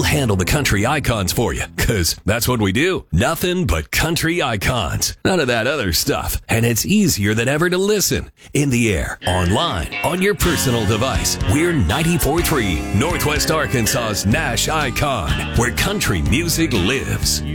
handle the country icons for you, because that's what we do. Nothing but country icons. None of that other stuff. And it's easier than ever to listen. In the air, online, on your personal device. We're 94.3, Northwest Arkansas's Nash Icon, where country music lives.